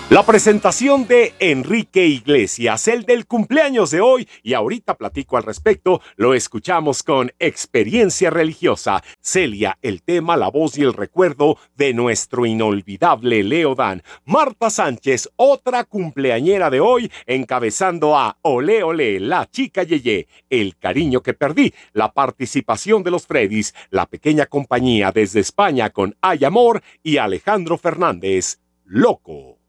La presentación de Enrique Iglesias, el del cumpleaños de hoy, y ahorita platico al respecto, lo escuchamos con Experiencia Religiosa. Celia, el tema, la voz y el recuerdo de nuestro inolvidable Leo Dan. Marta Sánchez, otra cumpleañera de hoy, encabezando a Olé Olé, la chica Yeye, El cariño que perdí, la participación de los Freddys, La pequeña compañía desde España con Ay Amor y Alejandro Fernández, Loco.